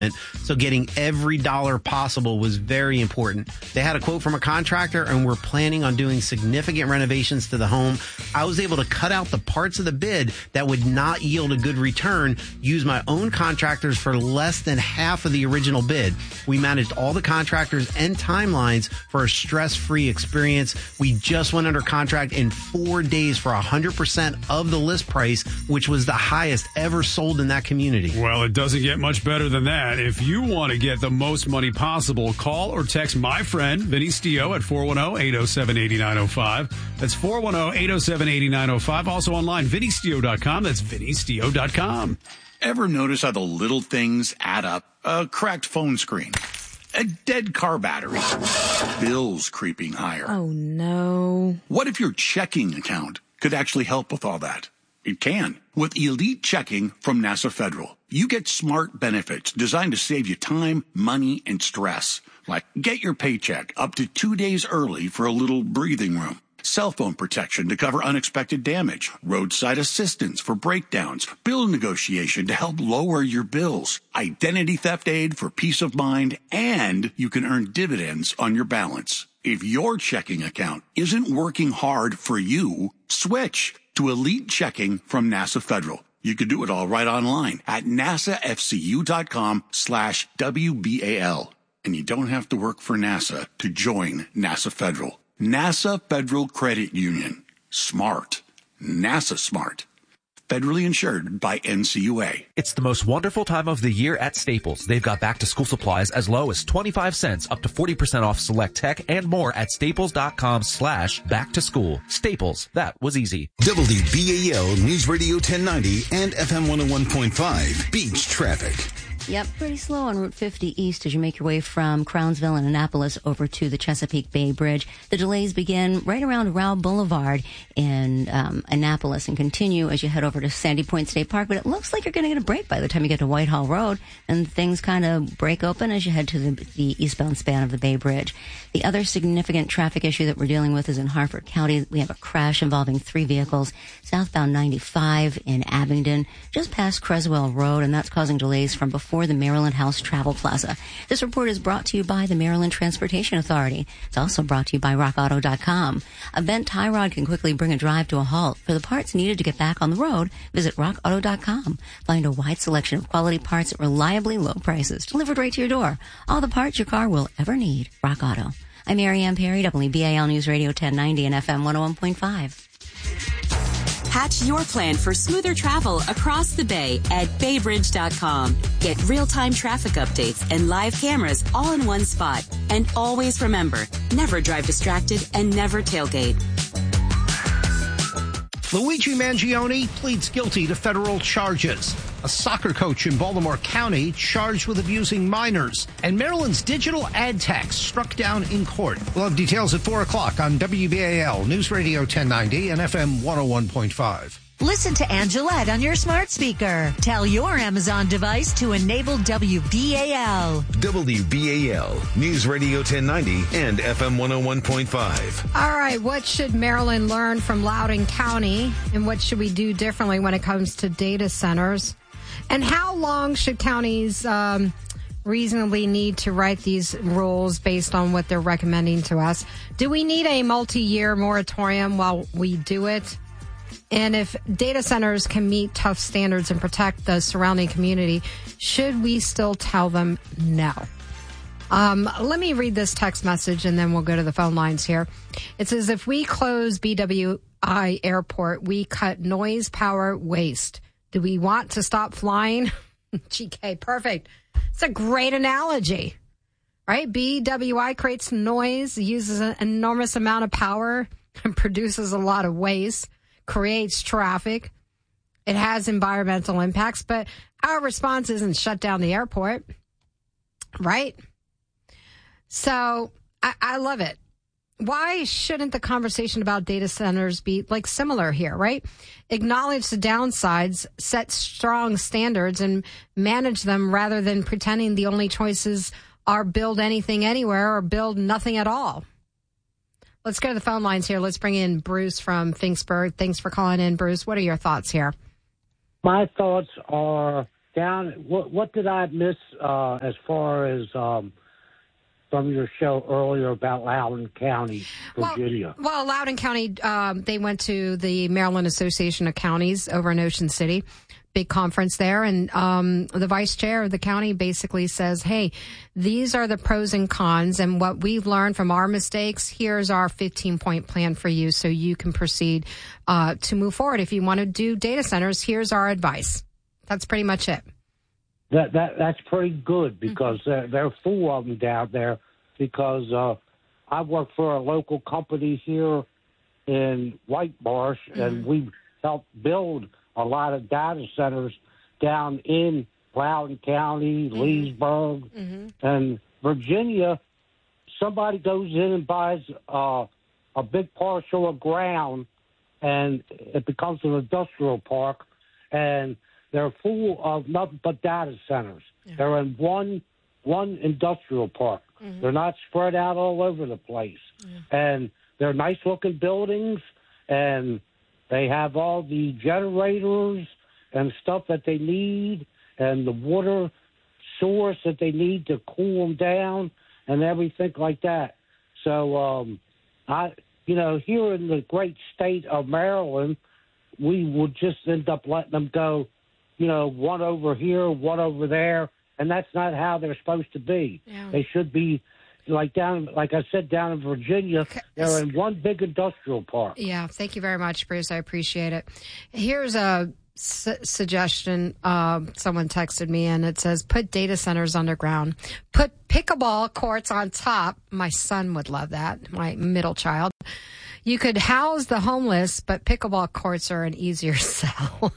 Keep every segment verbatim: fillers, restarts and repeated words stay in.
So getting every dollar possible was very important. They had a quote from a contractor and were planning on doing significant renovations to the home. I was able to cut out the parts of the bid that would not yield a good return, use my own contractors for less than half of the original bid. We managed all the contractors and timelines for a stress-free experience. We just went under contract in four days for one hundred percent of the list price, which was the highest ever sold in that community. Well, it doesn't get much better than that. If you want to get the most money possible, call or text my friend, Vinny Stio, at four one zero, eight zero seven, eight nine zero five. That's four one zero, eight zero seven, eight nine zero five. Also online, vinny stio dot com. That's vinny stio dot com. Ever notice how the little things add up? A cracked phone screen, a dead car battery, bills creeping higher. Oh, no. What if your checking account could actually help with all that? It can. With Elite Checking from NASA Federal, you get smart benefits designed to save you time, money, and stress. Like get your paycheck up to two days early for a little breathing room. Cell phone protection to cover unexpected damage. Roadside assistance for breakdowns. Bill negotiation to help lower your bills. Identity theft aid for peace of mind. And you can earn dividends on your balance. If your checking account isn't working hard for you, switch to Elite Checking from NASA Federal. You can do it all right online at nasafcu.com slash WBAL. And you don't have to work for NASA to join NASA Federal. NASA Federal Credit Union. Smart. NASA smart. Federally insured by N C U A. It's the most wonderful time of the year at Staples. They've got back-to-school supplies as low as twenty-five cents, up to forty percent off select tech, and more at staples.com slash back-to-school. Staples. That was easy. W B A L News Radio ten ninety and F M one oh one point five. Beach traffic. Yep, pretty slow on Route fifty East as you make your way from Crownsville and Annapolis over to the Chesapeake Bay Bridge. The delays begin right around Rao Boulevard in um, Annapolis and continue as you head over to Sandy Point State Park. But it looks like you're going to get a break by the time you get to Whitehall Road, and things kind of break open as you head to the, the eastbound span of the Bay Bridge. The other significant traffic issue that we're dealing with is in Harford County. We have a crash involving three vehicles southbound ninety-five in Abingdon, just past Creswell Road, and that's causing delays from before the Maryland House Travel Plaza. This report is brought to you by the Maryland Transportation Authority. It's also brought to you by rock auto dot com. A bent tie rod can quickly bring a drive to a halt. For the parts needed to get back on the road, visit rock auto dot com. Find a wide selection of quality parts at reliably low prices, delivered right to your door. All the parts your car will ever need. Rock Auto. I'm Mary Ann Perry, W B A L News Radio ten ninety and F M one oh one point five. Hatch your plan for smoother travel across the bay at bay bridge dot com. Get real-time traffic updates and live cameras all in one spot. And always remember, never drive distracted and never tailgate. Luigi Mangione pleads guilty to federal charges. A soccer coach in Baltimore County charged with abusing minors. And Maryland's digital ad tax struck down in court. We'll have details at four o'clock on W B A L News Radio ten ninety and F M one oh one point five. Listen to Angelette on your smart speaker. Tell your Amazon device to enable W B A L. W B A L News Radio ten ninety and F M one oh one point five. All right, what should Maryland learn from Loudoun County, and what should we do differently when it comes to data centers? And how long should counties um, reasonably need to write these rules based on what they're recommending to us? Do we need a multi-year moratorium while we do it? And if data centers can meet tough standards and protect the surrounding community, should we still tell them no? Um, let me read this text message and then we'll go to the phone lines here. It says, if we close B W I Airport, we cut noise, power, waste. Do we want to stop flying? G K, perfect. It's a great analogy, right? B W I creates noise, uses an enormous amount of power, and produces a lot of waste, creates traffic. It has environmental impacts, but our response isn't shut down the airport, right? So I, I love it. Why shouldn't the conversation about data centers be like similar here, right? Acknowledge the downsides, set strong standards, and manage them rather than pretending the only choices are build anything anywhere or build nothing at all. Let's go to the phone lines here. Let's bring in Bruce from Finksburg. Thanks for calling in, Bruce. What are your thoughts here? My thoughts are down, what, what did I miss uh, as far as um, from your show earlier about Loudoun County, Virginia? Well, well Loudoun County, um, they went to the Maryland Association of Counties over in Ocean City. Big conference there, and um, the vice chair of the county basically says, hey, these are the pros and cons, and what we've learned from our mistakes, here's our fifteen-point plan for you so you can proceed uh, to move forward. If you want to do data centers, here's our advice. That's pretty much it. That that That's pretty good, because mm-hmm. there, there are full of them down there, because uh, I work for a local company here in White Marsh, mm-hmm. and we helped build a lot of data centers down in Loudoun County, mm-hmm. Leesburg, mm-hmm. and Virginia. Somebody goes in and buys uh, a big parcel of ground, and it becomes an industrial park, and they're full of nothing but data centers. Yeah. They're in one one industrial park. Mm-hmm. They're not spread out all over the place. Yeah. And they're nice-looking buildings, and they have all the generators and stuff that they need, and the water source that they need to cool them down, and everything like that. So, um, I, you know, here in the great state of Maryland, we would just end up letting them go, you know, one over here, one over there, and that's not how they're supposed to be. Yeah. They should be. Like down, like I said, down in Virginia, they're in one big industrial park. Yeah, thank you very much, Bruce. I appreciate it. Here's a su- suggestion. Uh, someone texted me, and it says, put data centers underground. Put pickleball courts on top. My son would love that, my middle child. You could house the homeless, but pickleball courts are an easier sell.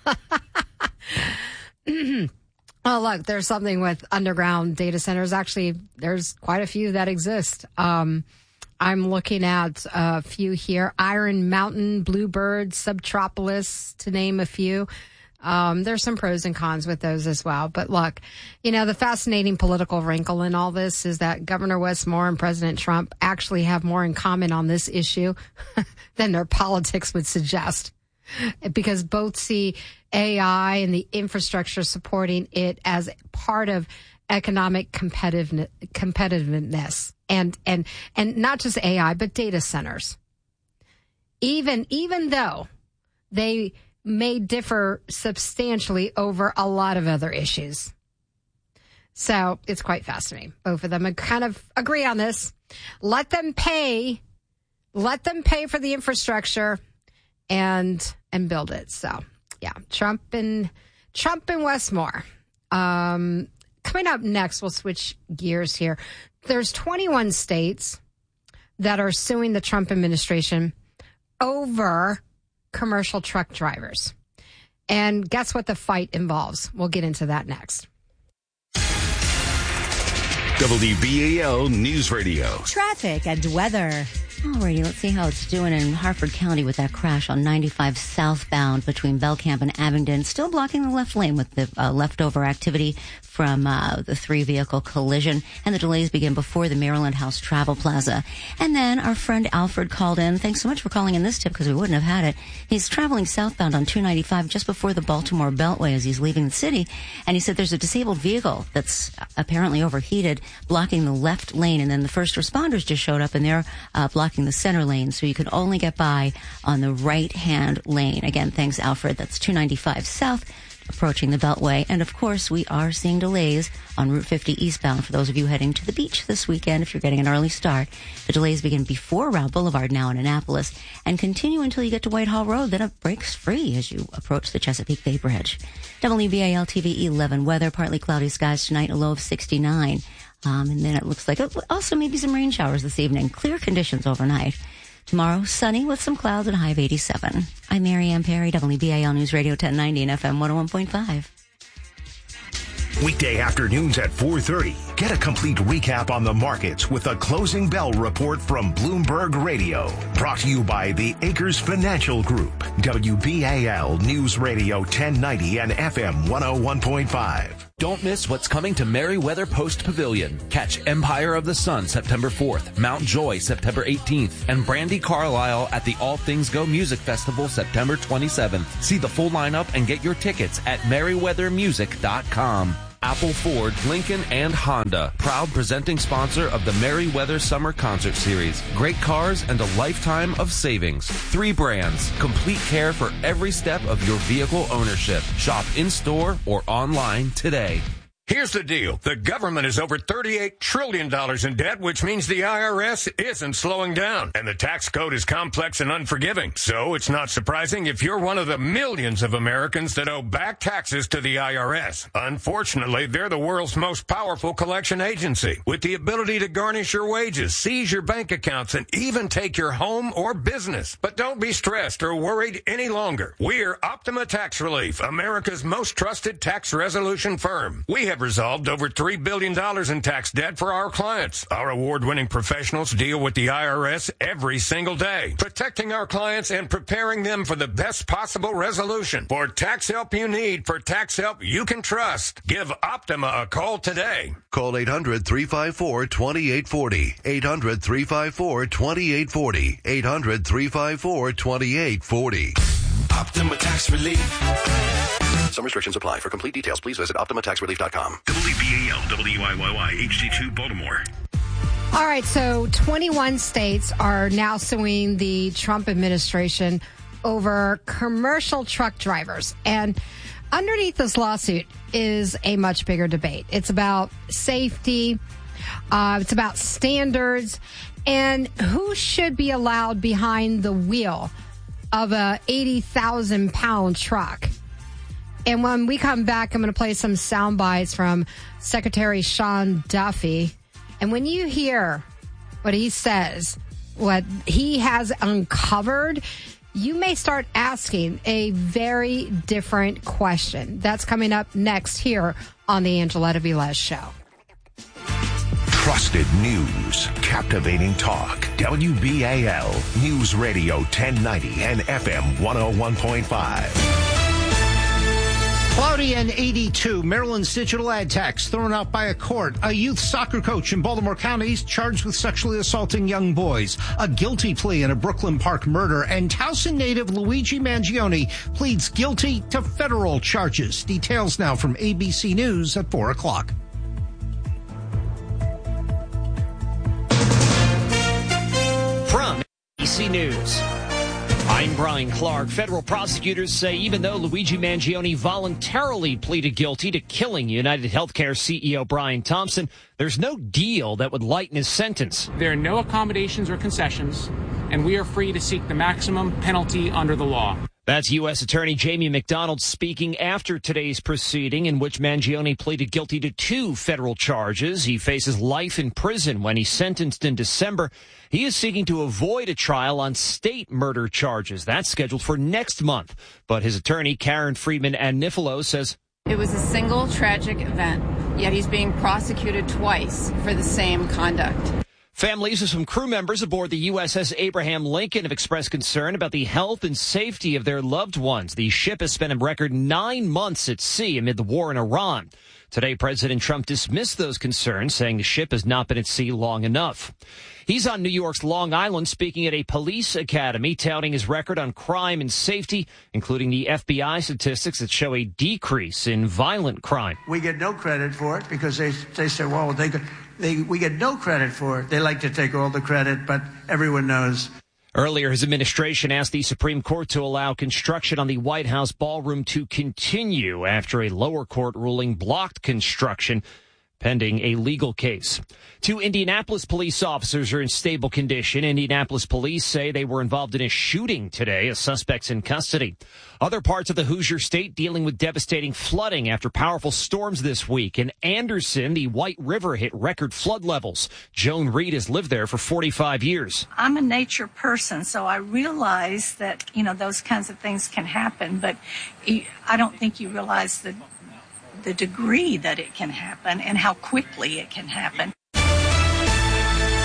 Oh, look, there's something with underground data centers. Actually, there's quite a few that exist. Um, I'm looking at a few here. Iron Mountain, Bluebird, Subtropolis, to name a few. Um, there's some pros and cons with those as well. But look, you know, the fascinating political wrinkle in all this is that Governor Wes Moore and President Trump actually have more in common on this issue than their politics would suggest. Because both see A I and the infrastructure supporting it as part of economic competitiveness, competitiveness, and and and not just A I, but data centers. Even even though they may differ substantially over a lot of other issues. So it's quite fascinating. Both of them kind of agree on this. Let them pay. Let them pay for the infrastructure. And and build it. So, yeah, Trump and Trump and Wes Moore. Um, coming up next, we'll switch gears here. There's twenty-one states that are suing the Trump administration over commercial truck drivers. And guess what the fight involves? We'll get into that next. W B A L News Radio. Traffic and weather. Alrighty, let's see how it's doing in Harford County with that crash on ninety-five southbound between Belcamp and Abingdon. Still blocking the left lane with the uh, leftover activity from uh, the three-vehicle collision. And the delays begin before the Maryland House Travel Plaza. And then our friend Alfred called in. Thanks so much for calling in this tip because we wouldn't have had it. He's traveling southbound on two ninety-five just before the Baltimore Beltway as he's leaving the city. And he said there's a disabled vehicle that's apparently overheated, blocking the left lane. And then the first responders just showed up and they're uh, blocking the center lane, so you can only get by on the right-hand lane. Again, thanks, Alfred. That's two ninety-five south, approaching the Beltway. And, of course, we are seeing delays on Route fifty eastbound for those of you heading to the beach this weekend if you're getting an early start. The delays begin before Route Boulevard now in Annapolis and continue until you get to Whitehall Road. Then it breaks free as you approach the Chesapeake Bay Bridge. W B A L T V eleven weather, partly cloudy skies tonight, a low of sixty-nine. Um, and then it looks like also maybe some rain showers this evening. Clear conditions overnight. Tomorrow, sunny with some clouds and a high of eighty-seven. I'm Mary Ann Perry, W B A L News Radio ten ninety and F M one oh one point five. Weekday afternoons at four thirty. Get a complete recap on the markets with a closing bell report from Bloomberg Radio. Brought to you by the Acres Financial Group. W B A L News Radio ten ninety and F M one oh one point five. Don't miss what's coming to Merriweather Post Pavilion. Catch Empire of the Sun September fourth, Mount Joy September eighteenth, and Brandy Carlisle at the All Things Go Music Festival September twenty-seventh. See the full lineup and get your tickets at merriweather music dot com. Apple, Ford, Lincoln, and Honda, proud presenting sponsor of the Merriweather Summer Concert Series. Great cars and a lifetime of savings. Three brands, complete care for every step of your vehicle ownership. Shop in-store or online today. Here's the deal. The government is over thirty-eight trillion dollars in debt, which means the I R S isn't slowing down. And the tax code is complex and unforgiving. So it's not surprising if you're one of the millions of Americans that owe back taxes to the I R S. Unfortunately, they're the world's most powerful collection agency, with the ability to garnish your wages, seize your bank accounts, and even take your home or business. But don't be stressed or worried any longer. We're Optima Tax Relief, America's most trusted tax resolution firm. We have have resolved over three billion dollars in tax debt for our clients. Our award-winning professionals deal with the I R S every single day, protecting our clients and preparing them for the best possible resolution. For tax help you need, for tax help you can trust, give Optima a call today. Call eight hundred, three five four, two eight four zero. eight hundred, three five four, two eight four zero. eight hundred, three five four, two eight four zero. Optima Tax Relief. Some restrictions apply. For complete details, please visit optima tax relief dot com. W B A L, W I Y Y, H D two, Baltimore. All right, so twenty-one states are now suing the Trump administration over commercial truck drivers. And underneath this lawsuit is a much bigger debate. It's about safety. Uh, it's about standards and who should be allowed behind the wheel of a eighty thousand pound truck. And when we come back, I'm going to play some sound bites from Secretary Sean Duffy. And when you hear what he says, what he has uncovered, you may start asking a very different question. That's coming up next here on the Angeletta Velez Show. Trusted news, captivating talk. W B A L News Radio ten ninety and F M one oh one point five. Cloudy and eighty-two. Maryland's digital ad tax thrown out by a court. A youth soccer coach in Baltimore County is charged with sexually assaulting young boys. A guilty plea in a Brooklyn Park murder. And Towson native Luigi Mangione pleads guilty to federal charges. Details now from A B C News at four o'clock. From A B C News, I'm Brian Clark. Federal prosecutors say even though Luigi Mangione voluntarily pleaded guilty to killing United Healthcare C E O Brian Thompson, there's no deal that would lighten his sentence. There are no accommodations or concessions, and we are free to seek the maximum penalty under the law. That's U S Attorney Jamie McDonald speaking after today's proceeding in which Mangione pleaded guilty to two federal charges. He faces life in prison when he's sentenced in December. He is seeking to avoid a trial on state murder charges. That's scheduled for next month. But his attorney, Karen Friedman Anifilo, says it was a single tragic event, yet he's being prosecuted twice for the same conduct. Families of some crew members aboard the U S S Abraham Lincoln have expressed concern about the health and safety of their loved ones. The ship has spent a record nine months at sea amid the war in Iran. Today, President Trump dismissed those concerns, saying the ship has not been at sea long enough. He's on New York's Long Island speaking at a police academy, touting his record on crime and safety, including the F B I statistics that show a decrease in violent crime. We get no credit for it because they they say, well, they could. They, we get no credit for it. They like to take all the credit, but everyone knows. Earlier, his administration asked the Supreme Court to allow construction on the White House ballroom to continue after a lower court ruling blocked construction, pending a legal case. Two Indianapolis police officers are in stable condition. Indianapolis police say they were involved in a shooting today. A suspect's in custody. Other parts of the Hoosier State dealing with devastating flooding after powerful storms this week. In Anderson, the White River hit record flood levels. Joan Reed has lived there for forty-five years. I'm a nature person, so I realize that, you know, those kinds of things can happen, but I don't think you realize the the degree that it can happen and how quickly it can happen.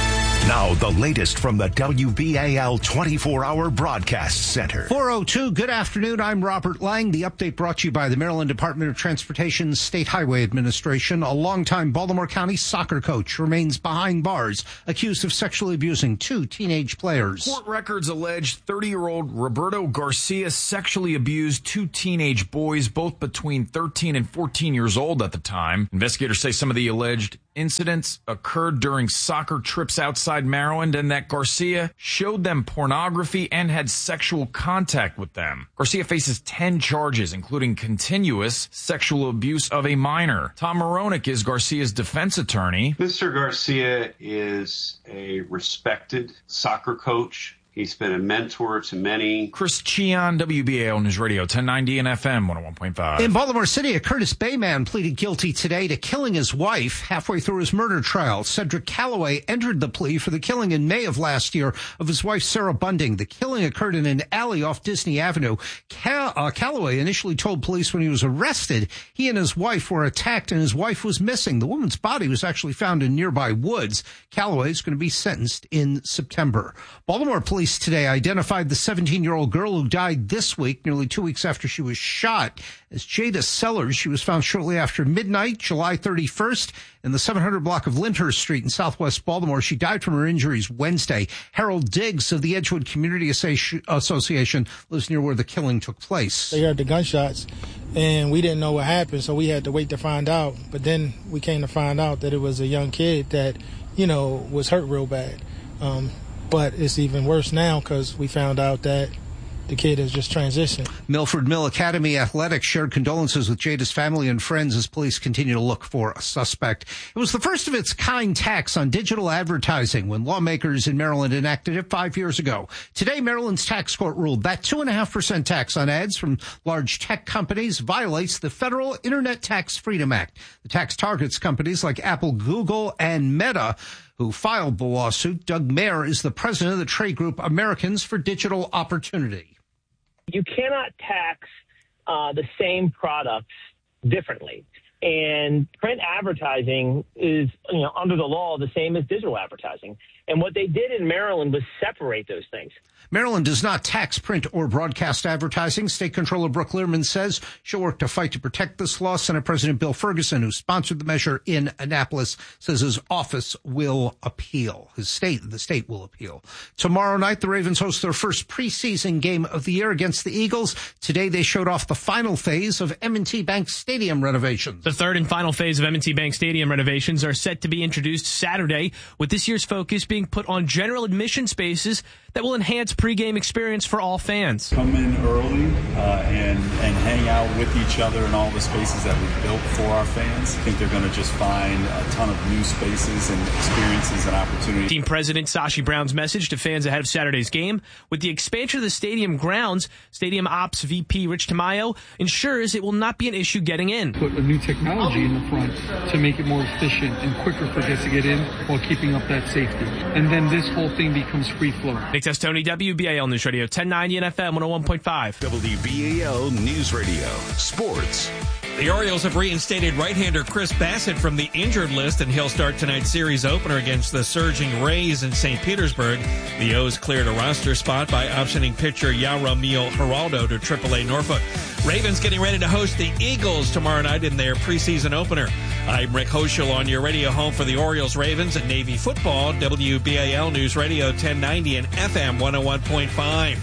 Now, the latest from the W B A L twenty-four hour Broadcast Center. four oh two, good afternoon. I'm Robert Lang. The update brought to you by the Maryland Department of Transportation State Highway Administration. A longtime Baltimore County soccer coach remains behind bars, accused of sexually abusing two teenage players. Court records allege thirty-year-old Roberto Garcia sexually abused two teenage boys, both between thirteen and fourteen years old at the time. Investigators say some of the alleged incidents occurred during soccer trips outside Maryland and that Garcia showed them pornography and had sexual contact with them. Garcia faces ten charges, including continuous sexual abuse of a minor. Tom Moronic is Garcia's defense attorney. Mister Garcia is a respected soccer coach. He's been a mentor to many. Chris Cheon, W B A L News Radio, ten ninety and F M one oh one point five. In Baltimore City, a Curtis Bay man pleaded guilty today to killing his wife halfway through his murder trial. Cedric Calloway entered the plea for the killing in May of last year of his wife, Sarah Bunding. The killing occurred in an alley off Disney Avenue. Cal- uh, Calloway initially told police when he was arrested he and his wife were attacked and his wife was missing. The woman's body was actually found in nearby woods. Calloway is going to be sentenced in September. Baltimore police today identified the seventeen-year-old girl who died this week, nearly two weeks after she was shot, as Jada Sellers. She was found shortly after midnight, July thirty-first, in the seven hundred block of Lyndhurst Street in southwest Baltimore. She died from her injuries Wednesday. Harold Diggs of the Edgewood Community Association lives near where the killing took place. They heard the gunshots, and we didn't know what happened, so we had to wait to find out. But then we came to find out that it was a young kid that, you know, was hurt real bad. Um, But it's even worse now because we found out that the kid has just transitioned. Milford Mill Academy Athletics shared condolences with Jada's family and friends as police continue to look for a suspect. It was the first of its kind tax on digital advertising when lawmakers in Maryland enacted it five years ago. Today, Maryland's tax court ruled that two point five percent tax on ads from large tech companies violates the federal Internet Tax Freedom Act. The tax targets companies like Apple, Google, and Meta, who filed the lawsuit. Doug Mayer is the president of the trade group Americans for Digital Opportunity. You cannot tax uh, the same products differently. And print advertising is, you know, under the law, the same as digital advertising. And what they did in Maryland was separate those things. Maryland does not tax print or broadcast advertising. State Controller Brooke Learman says she'll work to fight to protect this law. Senate President Bill Ferguson, who sponsored the measure in Annapolis, says his office will appeal. His state, the state will appeal. Tomorrow night, the Ravens host their first preseason game of the year against the Eagles. Today, they showed off the final phase of M and T Bank Stadium renovations. The third and final phase of M and T Bank Stadium renovations are set to be introduced Saturday, with this year's focus being put on general admission spaces that will enhance pregame experience for all fans. Come in early uh, and, and hang out with each other in all the spaces that we've built for our fans. I think they're going to just find a ton of new spaces and experiences and opportunities. Team President Sashi Brown's message to fans ahead of Saturday's game: with the expansion of the stadium grounds, Stadium Ops V P Rich Tamayo ensures it will not be an issue getting in. Put a new technology in the front to make it more efficient and quicker for guests to get in while keeping up that safety. And then this whole thing becomes free flow. Nick Testoni, W B A L News Radio, ten ninety and F M one oh one point five. W B A L News Radio, sports. The Orioles have reinstated right-hander Chris Bassett from the injured list, and he'll start tonight's series opener against the surging Rays in Saint Petersburg. The O's cleared a roster spot by optioning pitcher Yaramil Geraldo to triple A Norfolk. Ravens getting ready to host the Eagles tomorrow night in their preseason opener. I'm Rick Hoschel on your radio home for the Orioles, Ravens, and Navy football. W B A L News Radio ten ninety and F M one oh one point five.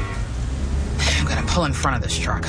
I'm going to pull in front of this truck.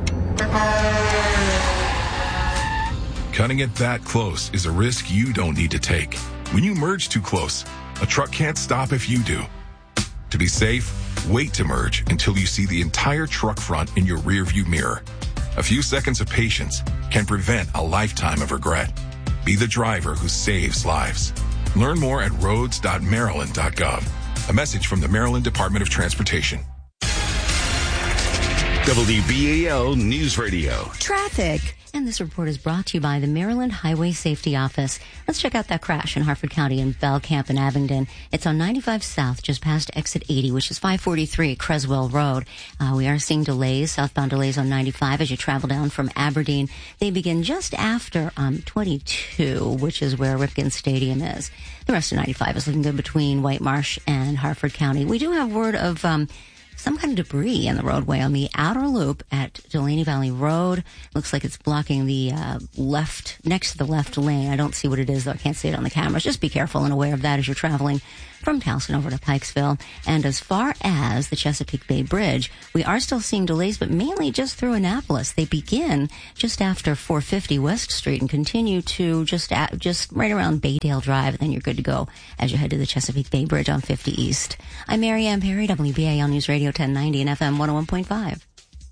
Cutting it that close is a risk you don't need to take. When you merge too close, a truck can't stop if you do. To be safe, wait to merge until you see the entire truck front in your rearview mirror. A few seconds of patience can prevent a lifetime of regret. Be the driver who saves lives. Learn more at roads dot maryland dot gov. A message from the Maryland Department of Transportation. W B A L News Radio. Traffic. And this report is brought to you by the Maryland Highway Safety Office. Let's check out that crash in Harford County in Belcamp and Abingdon. It's on ninety-five South, just past exit eighty, which is five forty-three Creswell Road. Uh, we are seeing delays, southbound delays on ninety-five as you travel down from Aberdeen. They begin just after um, twenty-two, which is where Ripken Stadium is. The rest of ninety-five is looking good between White Marsh and Harford County. We do have word of um, some kind of debris in the roadway on the outer loop at Delaney Valley Road. Looks like it's blocking the uh, left, next to the left lane. I don't see what it is, though. I can't see it on the cameras. Just be careful and aware of that as you're traveling from Towson over to Pikesville. And as far as the Chesapeake Bay Bridge, we are still seeing delays, but mainly just through Annapolis. They begin just after four fifty West Street and continue to just at, just right around Baydale Drive, and then you're good to go as you head to the Chesapeake Bay Bridge on fifty East. I'm Mary Ann Perry, W B A L News Radio ten ninety and F M one oh one point five.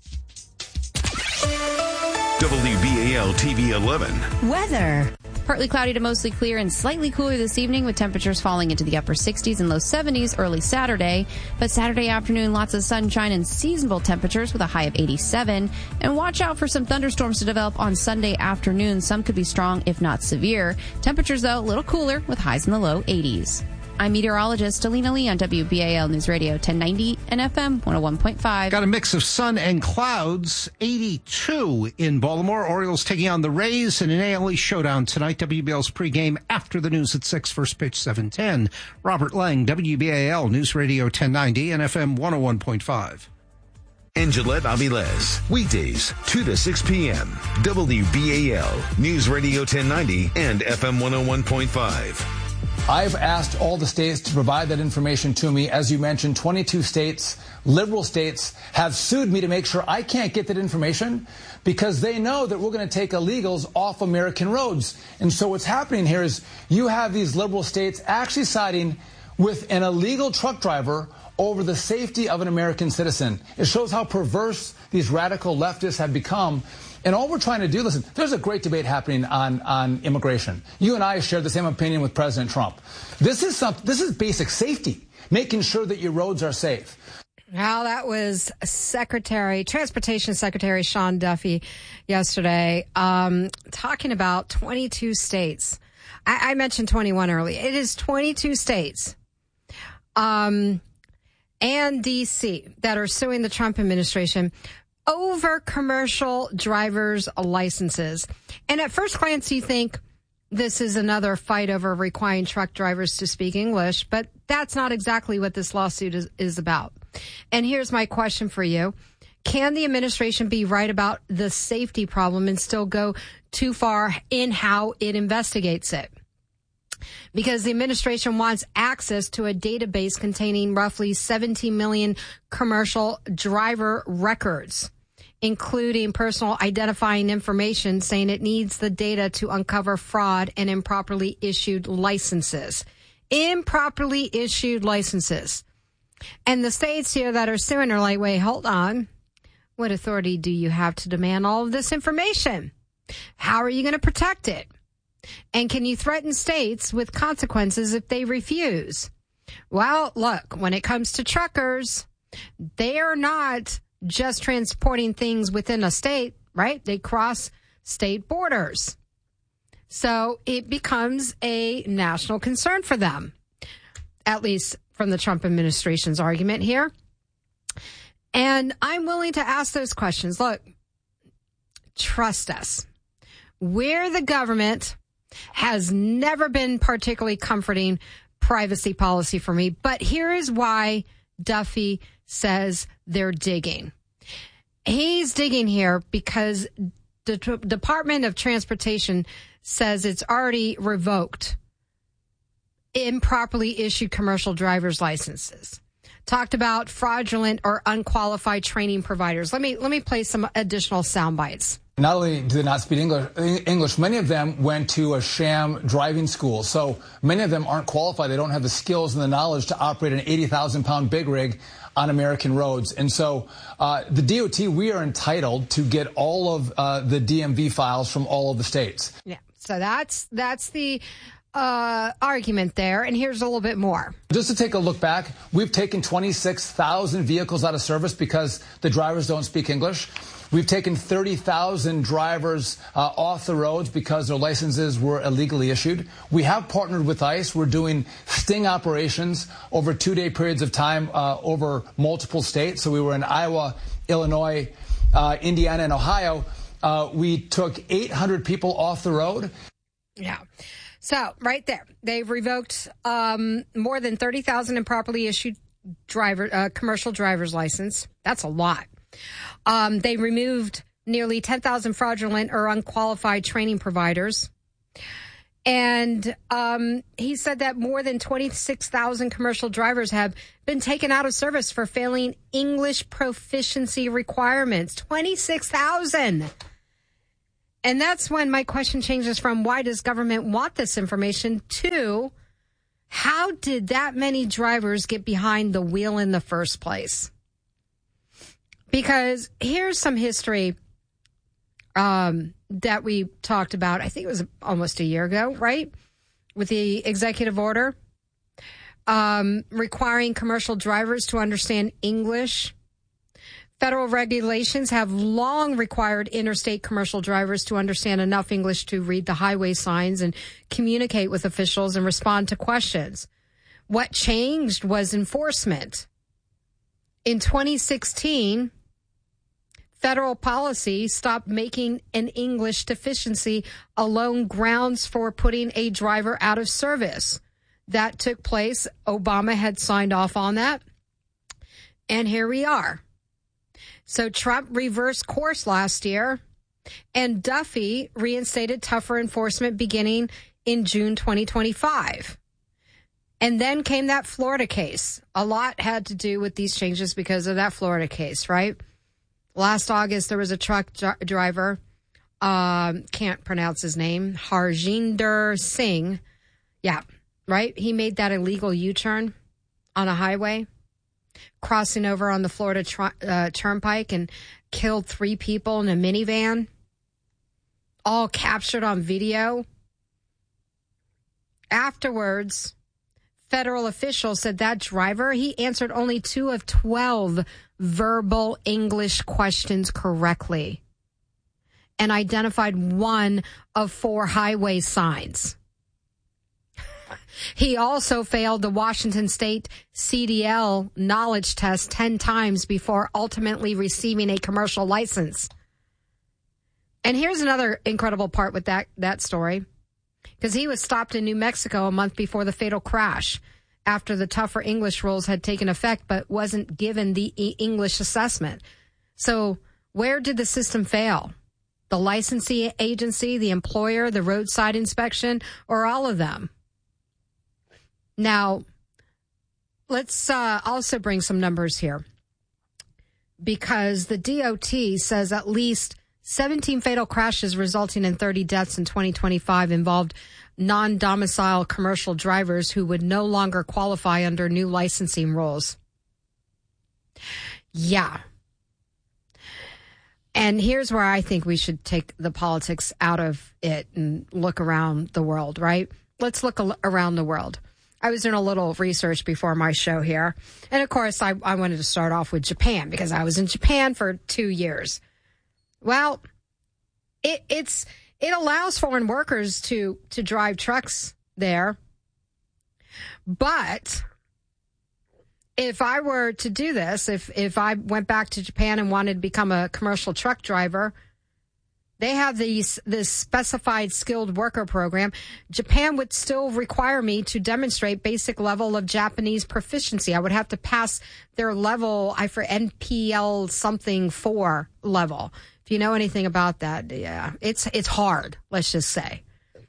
W B A L T V eleven. Weather. Partly cloudy to mostly clear and slightly cooler this evening with temperatures falling into the upper sixties and low seventies early Saturday. But Saturday afternoon, lots of sunshine and seasonable temperatures with a high of eighty-seven. And watch out for some thunderstorms to develop on Sunday afternoon. Some could be strong, if not severe. Temperatures, though, a little cooler with highs in the low eighties. I'm meteorologist Alina Lee on W B A L News Radio ten ninety and F M one oh one point five. Got a mix of sun and clouds. eighty-two in Baltimore. Orioles taking on the Rays in an A L East showdown tonight. W B L's pregame after the news at six. First pitch seven ten. Robert Lang, W B A L News Radio ten ninety and F M one oh one point five. And Gillette Avilés, weekdays, two to six p.m. W B A L News Radio ten ninety and F M one oh one point five. I've asked all the states to provide that information to me. As you mentioned, twenty-two states, liberal states, have sued me to make sure I can't get that information because they know that we're going to take illegals off American roads. And so what's happening here is you have these liberal states actually siding with an illegal truck driver over the safety of an American citizen. It shows how perverse these radical leftists have become. And all we're trying to do, listen, there's a great debate happening on, on immigration. You and I share the same opinion with President Trump. This is some, this is basic safety, making sure that your roads are safe. Well, that was Secretary, Transportation Secretary Sean Duffy yesterday, um, talking about twenty-two states. I, I mentioned twenty-one earlier. It is twenty-two states, um, and D C that are suing the Trump administration over commercial driver's licenses. And at first glance, you think this is another fight over requiring truck drivers to speak English, but that's not exactly what this lawsuit is, is about. And here's my question for you. Can the administration be right about the safety problem and still go too far in how it investigates it? Because the administration wants access to a database containing roughly seventeen million commercial driver records, including personal identifying information, saying it needs the data to uncover fraud and improperly issued licenses. Improperly issued licenses. And the states here that are suing are like, wait, hold on. What authority do you have to demand all of this information? How are you going to protect it? And can you threaten states with consequences if they refuse? Well, look, when it comes to truckers, they are not just transporting things within a state, right? They cross state borders. So it becomes a national concern for them, at least from the Trump administration's argument here. And I'm willing to ask those questions. Look, trust us. We're the government has never been particularly comforting privacy policy for me. But here is why Duffy says they're digging. He's digging here because the T- Department of Transportation says it's already revoked improperly issued commercial driver's licenses. Talked about fraudulent or unqualified training providers. Let me let me play some additional sound bites. Not only do they not speak English, English, many of them went to a sham driving school. So many of them aren't qualified. They don't have the skills and the knowledge to operate an eighty thousand pound big rig on American roads. And so uh, the D O T, we are entitled to get all of uh, the D M V files from all of the states. Yeah, so that's that's the uh, argument there. And here's a little bit more. Just to take a look back, we've taken twenty-six thousand vehicles out of service because the drivers don't speak English. We've taken thirty thousand drivers uh, off the roads because their licenses were illegally issued. We have partnered with ICE. We're doing sting operations over two-day periods of time uh, over multiple states. So we were in Iowa, Illinois, uh, Indiana, and Ohio. Uh, we took eight hundred people off the road. Yeah. So right there, they've revoked um, more than thirty thousand improperly issued driver uh, commercial driver's license. That's a lot. Um, they removed nearly ten thousand fraudulent or unqualified training providers. And um, he said that more than twenty-six thousand commercial drivers have been taken out of service for failing English proficiency requirements. twenty-six thousand. And that's when my question changes from why does government want this information to how did that many drivers get behind the wheel in the first place? Because here's some history um, that we talked about. I think it was almost a year ago, right? With the executive order um, requiring commercial drivers to understand English. Federal regulations have long required interstate commercial drivers to understand enough English to read the highway signs and communicate with officials and respond to questions. What changed was enforcement. In twenty sixteen, federal policy stopped making an English deficiency alone grounds for putting a driver out of service. That took place. Obama had signed off on that. And here we are. So Trump reversed course last year, and Duffy reinstated tougher enforcement beginning in June twenty twenty-five. And then came that Florida case. A lot had to do with these changes because of that Florida case, right? Last August, there was a truck dr- driver, um, can't pronounce his name, Harjinder Singh. Yeah, right? He made that illegal U-turn on a highway, crossing over on the Florida tr- uh, Turnpike and killed three people in a minivan, all captured on video. Afterwards, federal officials said that driver, he answered only two of twelve verbal English questions correctly and identified one of four highway signs. He also failed the Washington State C D L knowledge test ten times before ultimately receiving a commercial license. And here's another incredible part with that, that story, because he was stopped in New Mexico a month before the fatal crash after the tougher English rules had taken effect, but wasn't given the e- English assessment. So where did the system fail? The licensing agency, the employer, the roadside inspection, or all of them? Now, let's uh, also bring some numbers here, because the D O T says at least seventeen fatal crashes resulting in thirty deaths in twenty twenty-five involved non-domicile commercial drivers who would no longer qualify under new licensing rules. Yeah. And here's where I think we should take the politics out of it and look around the world, right? Let's look al- around the world. I was doing a little research before my show here. And of course, I, I wanted to start off with Japan because I was in Japan for two years. Well, it, it's, it allows foreign workers to, to drive trucks there. But if I were to do this, if, if I went back to Japan and wanted to become a commercial truck driver, they have these, this specified skilled worker program. Japan would still require me to demonstrate basic level of Japanese proficiency. I would have to pass their level, I for N P L something four level. If you know anything about that, yeah, it's it's hard. Let's just say,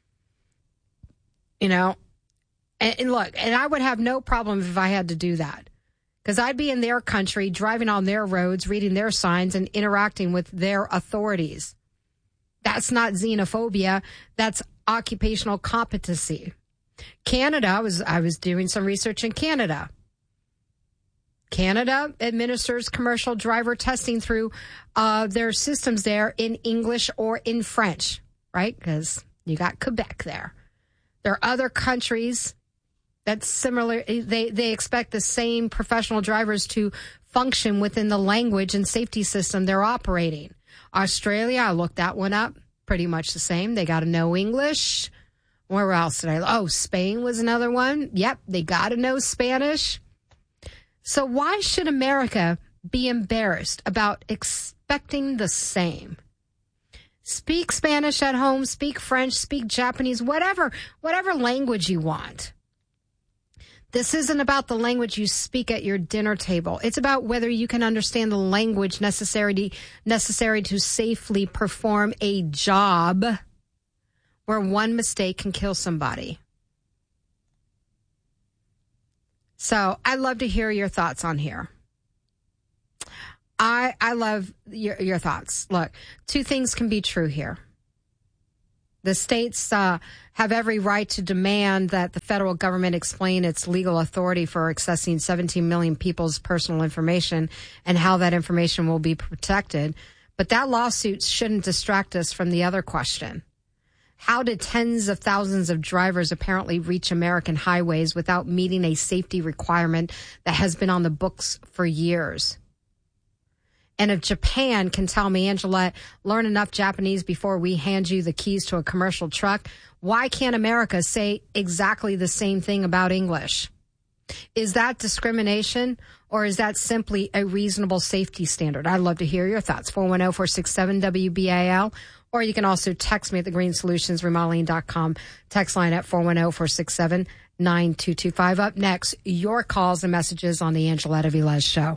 you know, and, and look, and I would have no problem if I had to do that, because I'd be in their country, driving on their roads, reading their signs, and interacting with their authorities. That's not xenophobia. That's occupational competency. Canada, I was, I was doing some research in Canada. Canada administers commercial driver testing through uh, their systems there in English or in French, right? Because you got Quebec there. There are other countries that similar, they, they expect the same professional drivers to function within the language and safety system they're operating. Australia, I looked that one up. Pretty much the same. They got to know English. Where else did I? Oh, Spain was another one. Yep, they got to know Spanish. So why should America be embarrassed about expecting the same? Speak Spanish at home, speak French, speak Japanese, whatever, whatever language you want. This isn't about the language you speak at your dinner table. It's about whether you can understand the language necessary to, necessary to safely perform a job where one mistake can kill somebody. So I'd love to hear your thoughts on here. I I love your, your thoughts. Look, two things can be true here. The states uh, have every right to demand that the federal government explain its legal authority for accessing seventeen million people's personal information and how that information will be protected. But that lawsuit shouldn't distract us from the other question. How did tens of thousands of drivers apparently reach American highways without meeting a safety requirement that has been on the books for years? And if Japan can tell me, Angela, learn enough Japanese before we hand you the keys to a commercial truck, why can't America say exactly the same thing about English? Is that discrimination, or is that simply a reasonable safety standard? I'd love to hear your thoughts. four one zero, four six seven, W B A L. Or you can also text me at the green solutions remodeling dot com. Text line at four one zero, four six seven, nine two two five. Up next, your calls and messages on the Angela Velez Show.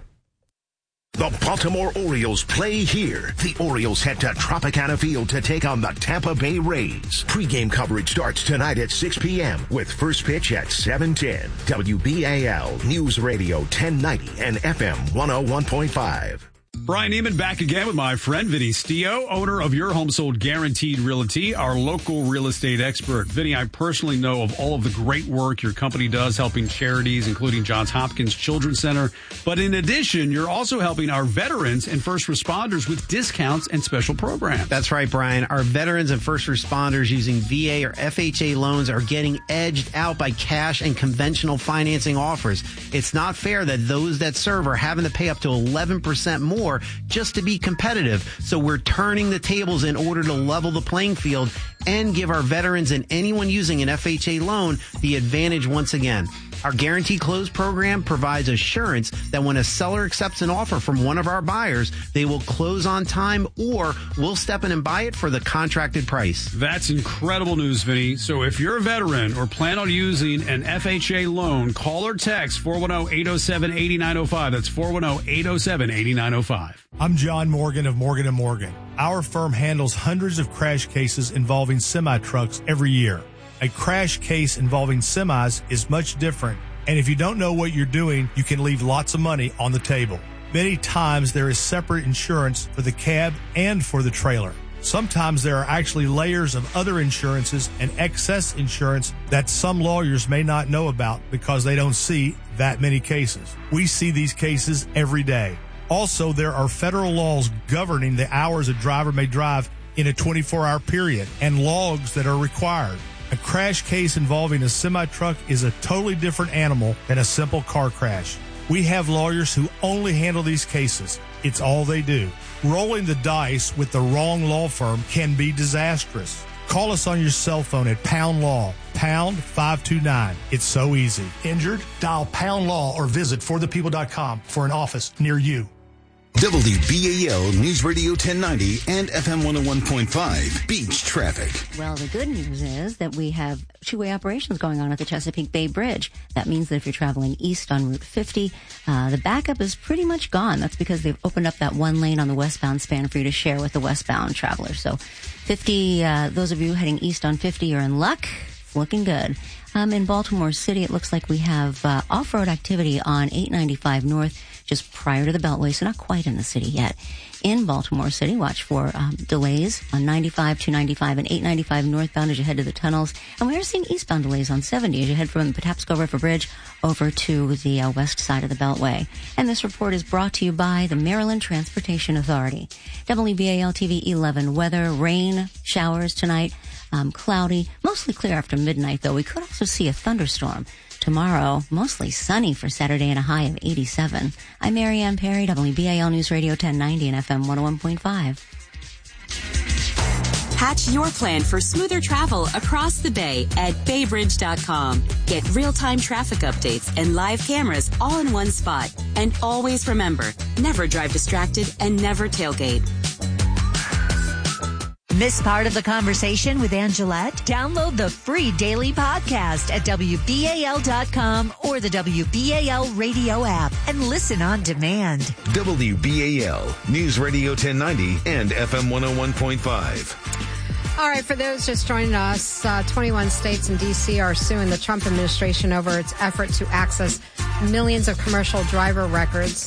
The Baltimore Orioles play here. The Orioles head to Tropicana Field to take on the Tampa Bay Rays. Pre-game coverage starts tonight at six p.m. with first pitch at seven ten. W B A L News Radio ten ninety and F M one oh one point five. Brian Neiman back again with my friend Vinny Stio, owner of Your Home Sold Guaranteed Realty, our local real estate expert. Vinny, I personally know of all of the great work your company does helping charities, including Johns Hopkins Children's Center. But in addition, you're also helping our veterans and first responders with discounts and special programs. That's right, Brian. Our veterans and first responders using V A or F H A loans are getting edged out by cash and conventional financing offers. It's not fair that those that serve are having to pay up to eleven percent more just to be competitive. So we're turning the tables in order to level the playing field and give our veterans and anyone using an F H A loan the advantage once again. Our Guaranteed Close program provides assurance that when a seller accepts an offer from one of our buyers, they will close on time or we'll step in and buy it for the contracted price. That's incredible news, Vinny. So if you're a veteran or plan on using an F H A loan, call or text four one zero, eight oh seven, eight nine oh five. That's four one zero, eight oh seven, eight nine oh five. I'm John Morgan of Morgan and Morgan. Our firm handles hundreds of crash cases involving semi-trucks every year. A crash case involving semis is much different, and if you don't know what you're doing, you can leave lots of money on the table. Many times there is separate insurance for the cab and for the trailer. Sometimes there are actually layers of other insurances and excess insurance that some lawyers may not know about because they don't see that many cases. We see these cases every day. Also, there are federal laws governing the hours a driver may drive in a twenty-four hour period and logs that are required. A crash case involving a semi-truck is a totally different animal than a simple car crash. We have lawyers who only handle these cases. It's all they do. Rolling the dice with the wrong law firm can be disastrous. Call us on your cell phone at Pound Law, pound five two nine. It's so easy. Injured? Dial Pound Law or visit for the people dot com for an office near you. W B A L News Radio ten ninety and F M one oh one point five Beach Traffic. Well, the good news is that we have two-way operations going on at the Chesapeake Bay Bridge. That means that if you're traveling east on Route fifty, uh, the backup is pretty much gone. That's because they've opened up that one lane on the westbound span for you to share with the westbound travelers. So fifty, uh, those of you heading east on fifty are in luck. It's looking good. Um, in Baltimore City, it looks like we have uh, off-road activity on eight ninety-five North just prior to the Beltway, so not quite in the city yet. In Baltimore City, watch for um, delays on ninety-five, two ninety-five, and eight ninety-five northbound as you head to the tunnels. And we are seeing eastbound delays on seventy as you head from the Patapsco River Bridge over to the uh, west side of the Beltway. And this report is brought to you by the Maryland Transportation Authority. W B A L T V eleven weather, rain, showers tonight, um, cloudy, mostly clear after midnight, though. We could also see a thunderstorm. Tomorrow, mostly sunny for Saturday and a high of eighty-seven. I'm Marianne Perry, W B A L News Radio ten ninety and F M one oh one point five. Hatch your plan for smoother travel across the bay at bay bridge dot com. Get real-time traffic updates and live cameras all in one spot. And always remember, never drive distracted and never tailgate. Miss part of the conversation with Angelette? Download the free daily podcast at W B A L dot com or the W B A L radio app and listen on demand. W B A L, News Radio ten ninety and F M one oh one point five. All right, for those just joining us, uh, twenty-one states and D C are suing the Trump administration over its effort to access millions of commercial driver records.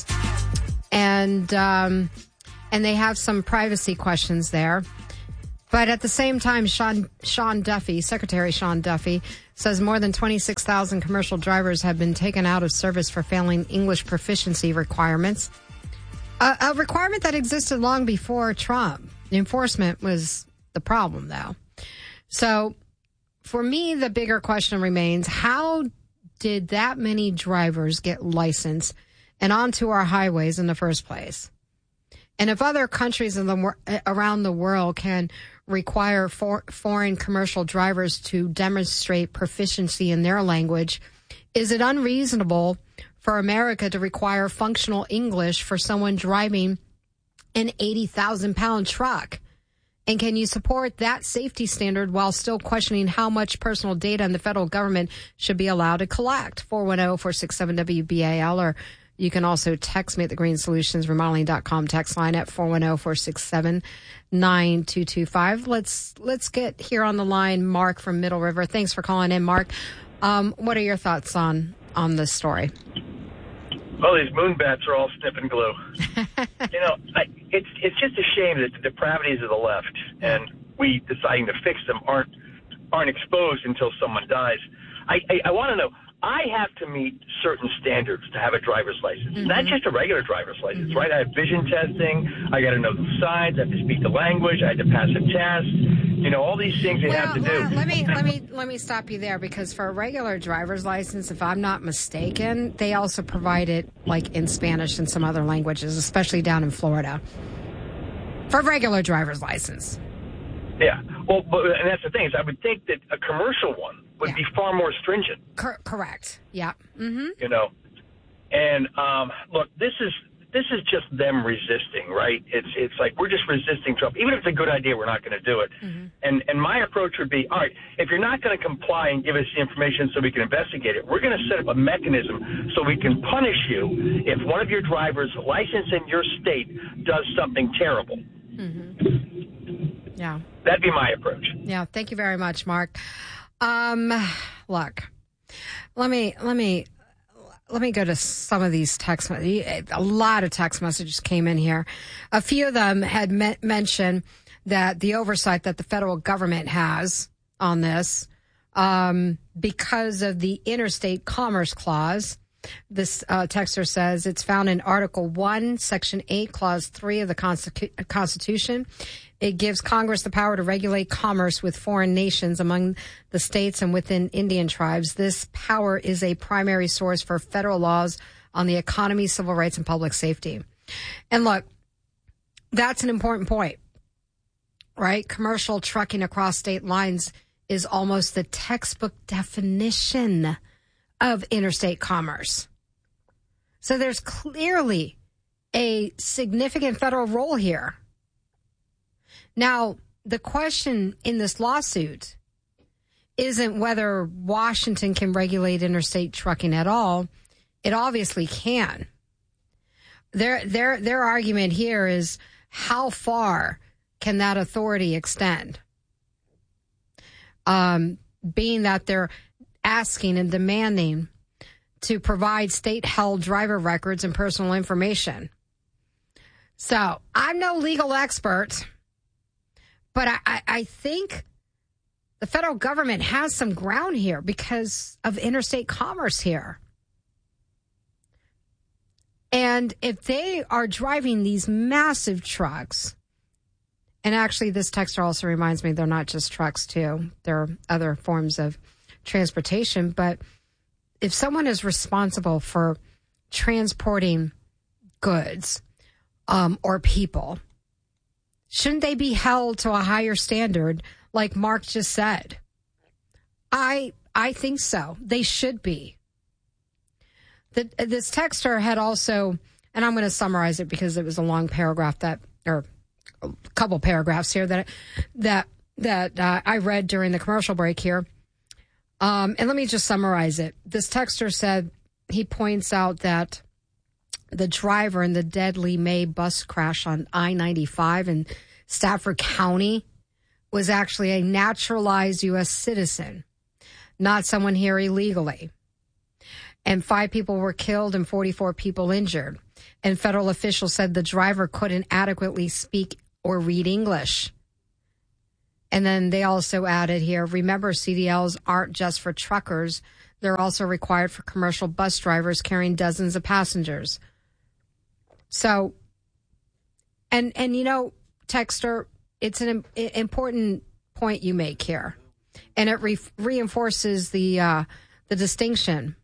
And, um, and they have some privacy questions there. But at the same time, Sean, Sean Duffy, Secretary Sean Duffy, says more than twenty-six thousand commercial drivers have been taken out of service for failing English proficiency requirements. A, a requirement that existed long before Trump. The enforcement was the problem, though. So for me, the bigger question remains, how did that many drivers get licensed and onto our highways in the first place? And if other countries in the, around the world can require for, foreign commercial drivers to demonstrate proficiency in their language, is it unreasonable for America to require functional English for someone driving an eighty thousand pound truck? And can you support that safety standard while still questioning how much personal data the federal government should be allowed to collect? four one zero, four six seven, W B A L, or you can also text me at the Green Solutions Remodeling dot com text line at four one zero, four six seven, nine two two five. Let's let's get here on the line Mark from Middle River. Thanks for calling in, Mark. Um, what are your thoughts on on this story? Well, these moon bats are all sniffing glue. you know, I, it's it's just a shame that the depravities of the left and we deciding to fix them aren't aren't exposed until someone dies. I I, I want to know. I have to meet certain standards to have a driver's license, mm-hmm. not just a regular driver's license, mm-hmm. right? I have vision testing. I got to know the signs. I have to speak the language. I have to pass a test. You know, all these things you well, have to well, do. Let me let me let me stop you there, because for a regular driver's license, if I'm not mistaken, they also provide it like in Spanish and some other languages, especially down in Florida, for a regular driver's license. Yeah. Well, but, and that's the thing is, I would think that a commercial one would yeah. be far more stringent. Cor- correct. Yeah. Mm-hmm. You know, and um, look, this is this is just them resisting, right? It's it's like we're just resisting Trump. Even if it's a good idea, we're not going to do it. Mm-hmm. And and my approach would be, all right, if you're not going to comply and give us the information so we can investigate it, we're going to set up a mechanism so we can punish you if one of your drivers licensed in your state does something terrible. Mm-hmm. Yeah. That'd be my approach. Yeah. Thank you very much, Mark. Um, look, let me, let me, let me go to some of these text messages. A lot of text messages came in here. A few of them had me- mentioned that the oversight that the federal government has on this, um, because of the Interstate Commerce Clause. This uh, texter says it's found in Article one, Section eight, Clause three of the Constitu- Constitution. It gives Congress the power to regulate commerce with foreign nations among the states and within Indian tribes. This power is a primary source for federal laws on the economy, civil rights, and public safety. And look, that's an important point, right? Commercial trucking across state lines is almost the textbook definition of interstate commerce. So there's clearly a significant federal role here. Now, the question in this lawsuit isn't whether Washington can regulate interstate trucking at all. It obviously can. Their their their argument here is how far can that authority extend? Um, being that they're asking and demanding to provide state-held driver records and personal information. So I'm no legal expert, but I, I, I think the federal government has some ground here because of interstate commerce here. And if they are driving these massive trucks, and actually this texter also reminds me they're not just trucks too. There are other forms of transportation. But if someone is responsible for transporting goods um, or people Shouldn't they be held to a higher standard, like Mark just said? I I think so. They should be. The, this texter had also, and I'm going to summarize it because it was a long paragraph that, or a couple paragraphs here that that that uh, I read during the commercial break here. Um, and let me just summarize it. This texter said, he points out that the driver in the deadly May bus crash on I ninety-five in Stafford County was actually a naturalized U S citizen, not someone here illegally. And five people were killed and forty-four people injured. And federal officials said the driver couldn't adequately speak or read English. And then they also added here, remember, C D Ls aren't just for truckers. They're also required for commercial bus drivers carrying dozens of passengers. So, and, and you know, texter, it's an important point you make here. And it re- reinforces the uh, the distinction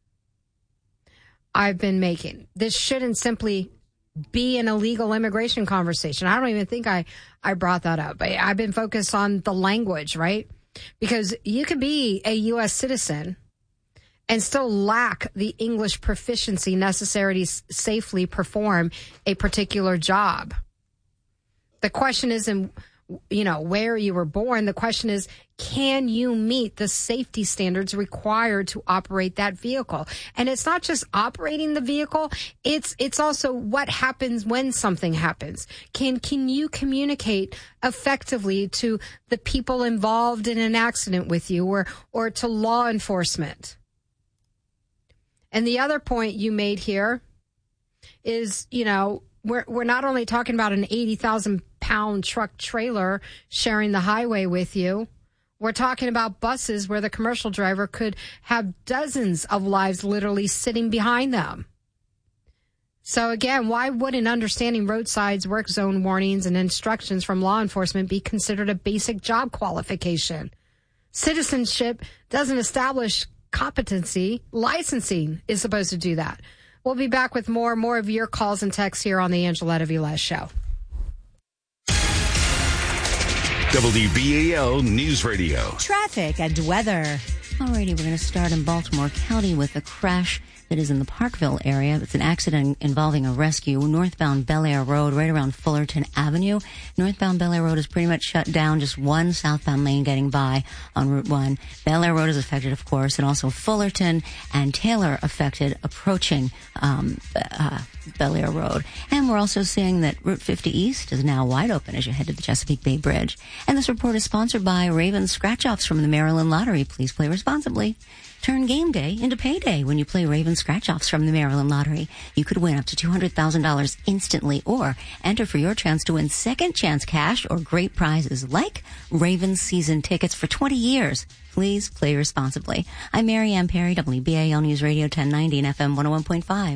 I've been making. This shouldn't simply be an illegal immigration conversation. I don't even think I, I brought that up. I, I've been focused on the language, right? Because you could be a U S citizen and still lack the English proficiency necessary to s- safely perform a particular job. The question isn't, you know, where you were born. The question is, can you meet the safety standards required to operate that vehicle? And it's not just operating the vehicle. It's, it's also what happens when something happens. Can, can you communicate effectively to the people involved in an accident with you or, or to law enforcement? And the other point you made here is, you know, we're, we're not only talking about an eighty thousand pound truck trailer sharing the highway with you. We're talking about buses where the commercial driver could have dozens of lives literally sitting behind them. So again, why wouldn't understanding roadsides, work zone warnings, and instructions from law enforcement be considered a basic job qualification? Citizenship doesn't establish competency. Licensing is supposed to do that. We'll be back with more more of your calls and texts here on the Angeletta Velez Show. W B A L News Radio. Traffic and weather. Alrighty, we're going to start in Baltimore County with a crash that is in the Parkville area. It's an accident involving a rescue. Northbound Bel Air Road, right around Fullerton Avenue. Northbound Bel Air Road is pretty much shut down. Just one southbound lane getting by on Route one. Bel Air Road is affected, of course, and also Fullerton and Taylor affected approaching um, uh, Bel Air Road. And we're also seeing that Route fifty East is now wide open as you head to the Chesapeake Bay Bridge. And this report is sponsored by Ravens Scratch-Offs from the Maryland Lottery. Please play responsibly. Turn game day into payday when you play Ravens Scratch-Offs from the Maryland Lottery. You could win up to two hundred thousand dollars instantly or enter for your chance to win second chance cash or great prizes like Ravens season tickets for twenty years. Please play responsibly. I'm Mary Ann Perry, W B A L News Radio ten ninety and F M one oh one point five.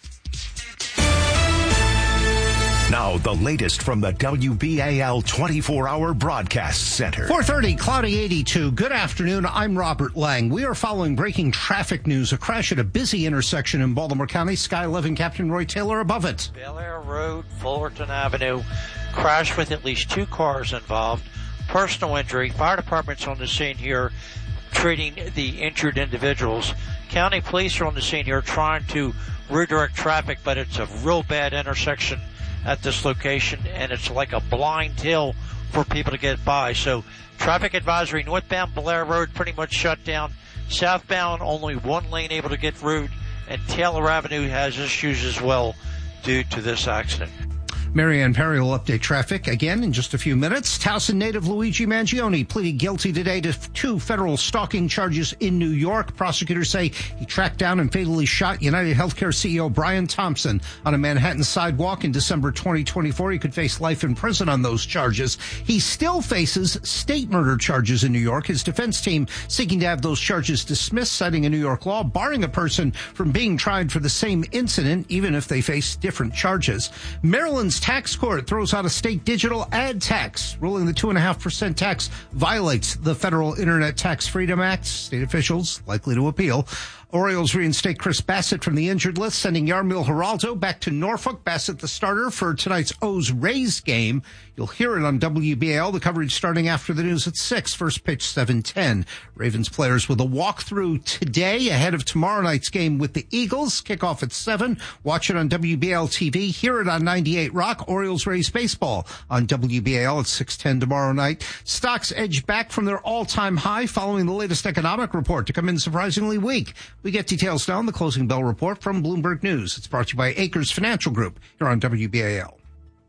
Now, the latest from the W B A L twenty-four hour Broadcast Center. four thirty, cloudy eighty-two. Good afternoon. I'm Robert Lang. We are following breaking traffic news. A crash at a busy intersection in Baltimore County. Sky eleven, Captain Roy Taylor above it. Bel Air Road, Fullerton Avenue. Crash with at least two cars involved. Personal injury. Fire department's on the scene here treating the injured individuals. County police are on the scene here trying to redirect traffic, but it's a real bad intersection at this location, and it's like a blind hill for people to get by. So traffic advisory, northbound Bel Air Road pretty much shut down. Southbound, only one lane able to get through, and Taylor Avenue has issues as well due to this accident. Mary Ann Perry will update traffic again in just a few minutes. Towson native Luigi Mangione pleaded guilty today to two federal stalking charges in New York. Prosecutors say he tracked down and fatally shot United Healthcare C E O Brian Thompson on a Manhattan sidewalk in December twenty twenty-four. He could face life in prison on those charges. He still faces state murder charges in New York. His defense team seeking to have those charges dismissed, citing a New York law barring a person from being tried for the same incident, even if they face different charges. Maryland's tax court throws out a state digital ad tax, ruling the two point five percent tax violates the Federal Internet Tax Freedom Act. State officials likely to appeal. Orioles reinstate Chris Bassett from the injured list, sending Yarmil Geraldo back to Norfolk. Bassett the starter for tonight's O's-Rays game. You'll hear it on W B A L, the coverage starting after the news at six. First pitch, seven ten. Ravens players with a walkthrough today ahead of tomorrow night's game with the Eagles. Kickoff at seven. Watch it on W B A L T V. Hear it on ninety-eight Rock. Orioles-Rays baseball on W B A L at six ten tomorrow night. Stocks edge back from their all-time high following the latest economic report to come in surprisingly weak. We get details now on the closing bell report from Bloomberg News. It's brought to you by Acres Financial Group here on W B A L.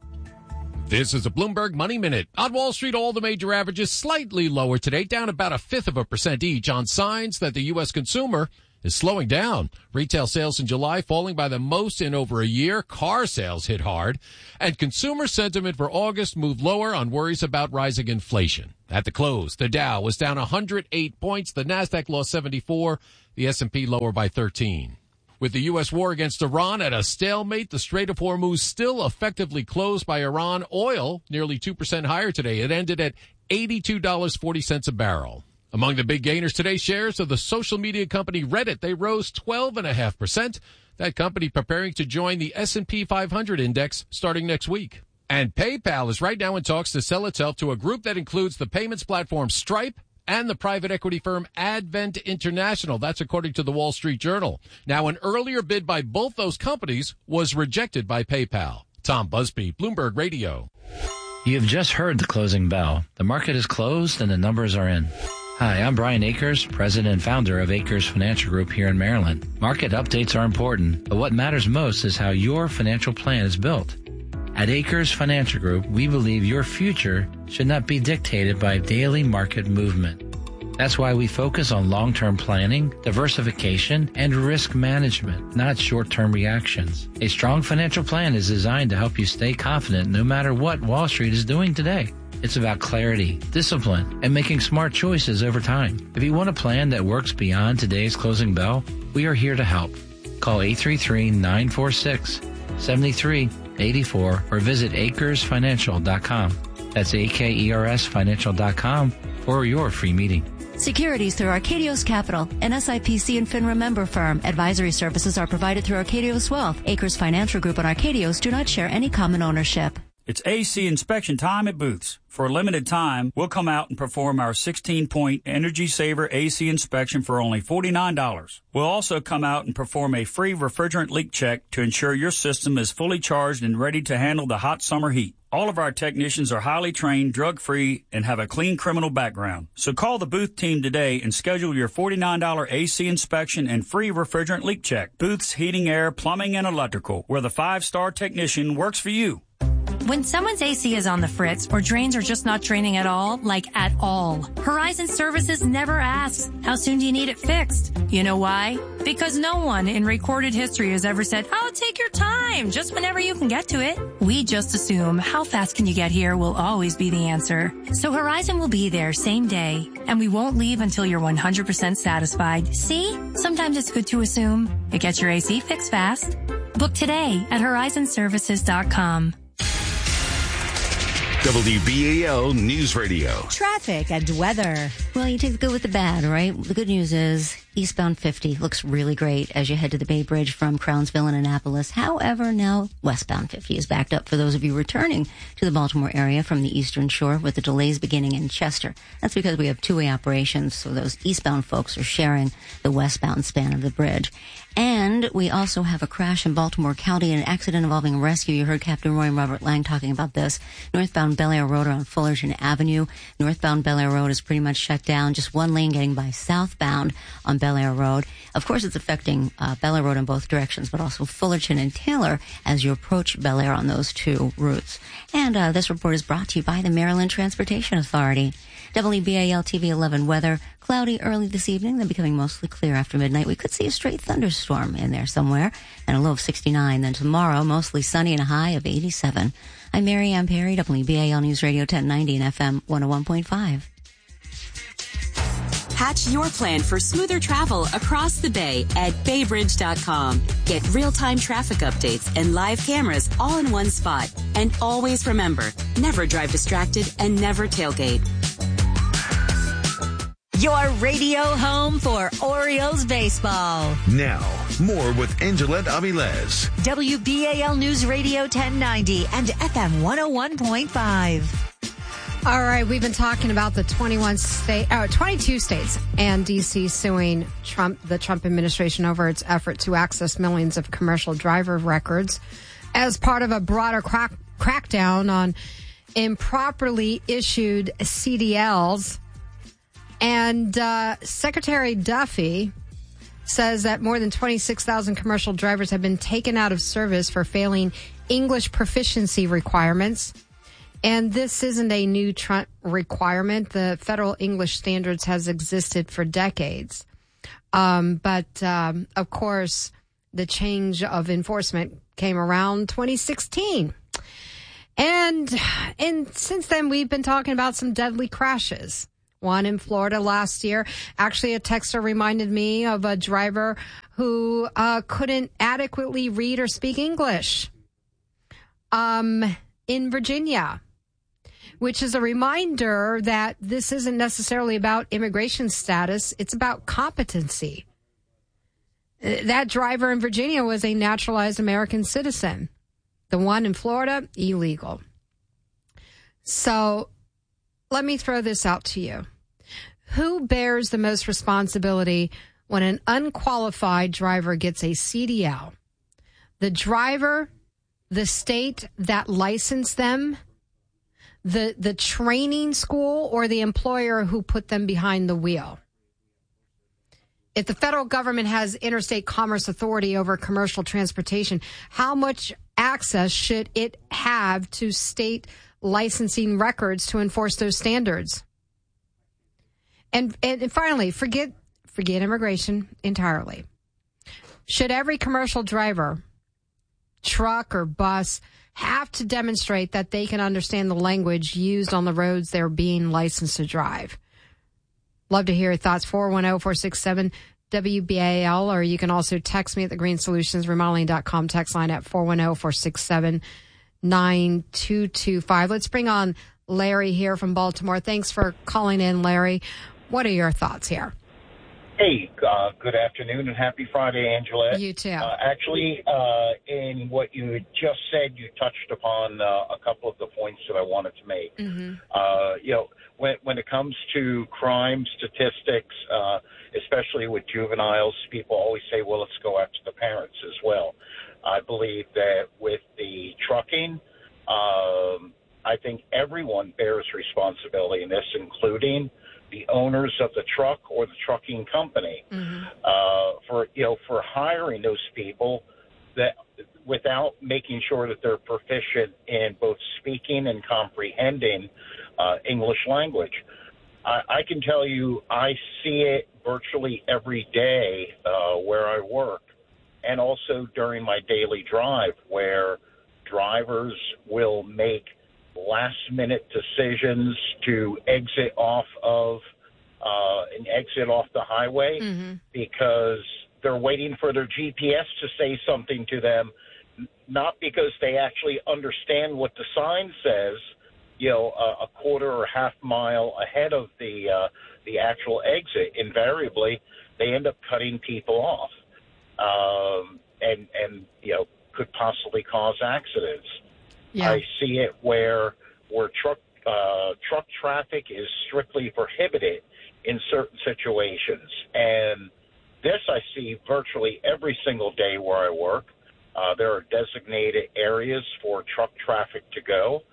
This is a Bloomberg Money Minute. On Wall Street, all the major averages slightly lower today, down about a fifth of a percent each on signs that the U S consumer is slowing down. Retail sales in July falling by the most in over a year. Car sales hit hard. And consumer sentiment for August moved lower on worries about rising inflation. At the close, the Dow was down one hundred eight points. The Nasdaq lost seventy-four. The S and P lower by thirteen. With the U S war against Iran at a stalemate, the Strait of Hormuz still effectively closed by Iran. Oil nearly two percent higher today. It ended at eighty-two dollars and forty cents a barrel. Among the big gainers today, shares of the social media company Reddit. They rose twelve point five percent. That company preparing to join the S and P five hundred index starting next week. And PayPal is right now in talks to sell itself to a group that includes the payments platform Stripe and the private equity firm Advent International. That's according to the Wall Street Journal. Now, an earlier bid by both those companies was rejected by PayPal. Tom Busby, Bloomberg Radio. You have just heard the closing bell. The market is closed and the numbers are in. Hi, I'm Brian Akers, president and founder of Akers Financial Group here in Maryland. Market updates are important, but what matters most is how your financial plan is built. At Akers Financial Group, we believe your future should not be dictated by daily market movement. That's why we focus on long-term planning, diversification, and risk management, not short-term reactions. A strong financial plan is designed to help you stay confident no matter what Wall Street is doing today. It's about clarity, discipline, and making smart choices over time. If you want a plan that works beyond today's closing bell, we are here to help. Call eight three three, nine four six, seven three eight four or visit acres financial dot com. That's A K E R S financial dot com for your free meeting. Securities through Arcadios Capital, an S I P C and FINRA member firm. Advisory services are provided through Arcadios Wealth. Acres Financial Group and Arcadios do not share any common ownership. It's A C inspection time at Booth's. For a limited time, we'll come out and perform our sixteen-point Energy Saver A C inspection for only forty-nine dollars. We'll also come out and perform a free refrigerant leak check to ensure your system is fully charged and ready to handle the hot summer heat. All of our technicians are highly trained, drug-free, and have a clean criminal background. So call the Booth team today and schedule your forty-nine dollars A C inspection and free refrigerant leak check. Booth's Heating, Air, Plumbing, and Electrical, where the five-star technician works for you. When someone's A C is on the fritz or drains are just not draining at all, like at all, Horizon Services never asks, how soon do you need it fixed? You know why? Because no one in recorded history has ever said, oh, take your time, just whenever you can get to it. We just assume how fast can you get here will always be the answer. So Horizon will be there same day, and we won't leave until you're one hundred percent satisfied. See? Sometimes it's good to assume. It gets your A C fixed fast. Book today at horizon services dot com. W B A L News Radio. Traffic and weather. Well, you take the good with the bad, right? The good news is eastbound fifty looks really great as you head to the Bay Bridge from Crownsville and Annapolis. However, now westbound fifty is backed up for those of you returning to the Baltimore area from the Eastern Shore, with the delays beginning in Chester. That's because we have two-way operations, so those eastbound folks are sharing the westbound span of the bridge. And we also have a crash in Baltimore County, an accident involving a rescue. You heard Captain Roy and Robert Lang talking about this. Northbound Bel Air Road on Fullerton Avenue. Northbound Bel Air Road is pretty much shut down. Just one lane getting by southbound on Bel Air Road. Of course, it's affecting uh, Bel Air Road in both directions, but also Fullerton and Taylor as you approach Bel Air on those two routes. And uh, this report is brought to you by the Maryland Transportation Authority. W B A L T V eleven weather, cloudy early this evening, then becoming mostly clear after midnight. We could see a straight thunderstorm in there somewhere, and a low of sixty-nine. Then tomorrow, mostly sunny and a high of eighty-seven. I'm Mary Ann Perry, W B A L News Radio ten ninety and F M one oh one point five. Hatch your plan for smoother travel across the bay at bay bridge dot com. Get real-time traffic updates and live cameras all in one spot. And always remember, never drive distracted and never tailgate. Your radio home for Orioles baseball. Now, more with Angelette Avilés. W B A L News Radio ten ninety and F M one oh one point five. All right, we've been talking about the twenty-one state, oh, twenty-two states and D C suing Trump, the Trump administration over its effort to access millions of commercial driver records as part of a broader crack, crackdown on improperly issued C D Ls. And uh, Secretary Duffy says that more than twenty-six thousand commercial drivers have been taken out of service for failing English proficiency requirements. And this isn't a new Trump requirement. The federal English standards has existed for decades. Um, but, um, of course, the change of enforcement came around twenty sixteen. And, and since then, we've been talking about some deadly crashes. One in Florida last year. Actually, a texter reminded me of a driver who uh, couldn't adequately read or speak English. Um, in Virginia. Which is a reminder that this isn't necessarily about immigration status. It's about competency. That driver in Virginia was a naturalized American citizen. The one in Florida, illegal. So let me throw this out to you. Who bears the most responsibility when an unqualified driver gets a C D L? The driver, the state that licensed them, the the training school, or the employer who put them behind the wheel? If the federal government has interstate commerce authority over commercial transportation, how much access should it have to state licensing records to enforce those standards? And and finally, forget forget immigration entirely. Should every commercial driver, truck or bus, have to demonstrate that they can understand the language used on the roads they're being licensed to drive? Love to hear your thoughts. four one zero, four six seven, W B A L, or you can also text me at the green solutions remodeling dot com text line at four one zero, four six seven, nine two two five. Let's bring on Larry here from Baltimore. Thanks for calling in, Larry. What are your thoughts here? Hey, uh, good afternoon and happy Friday, Angelette. You too. Uh, actually, uh, in what you had just said, you touched upon uh, a couple of the points that I wanted to make. Mm-hmm. Uh, you know, when, when it comes to crime statistics, uh, especially with juveniles, people always say, well, let's go after the parents as well. I believe that with the trucking, um, I think everyone bears responsibility in this, including the owners of the truck or the trucking company, mm-hmm. uh, for, you know, for hiring those people that without making sure that they're proficient in both speaking and comprehending uh, English language. I, I can tell you, I see it virtually every day uh, where I work, and also during my daily drive, where drivers will make last-minute decisions to exit off of uh, an exit off the highway mm-hmm. because they're waiting for their G P S to say something to them, not because they actually understand what the sign says, you know, a, a quarter or half mile ahead of the uh, the actual exit. Invariably, they end up cutting people off, um, and and you know, could possibly cause accidents. Yeah. I see it where where truck uh, truck traffic is strictly prohibited in certain situations, and this I see virtually every single day where I work. Uh, there are designated areas for truck traffic to go,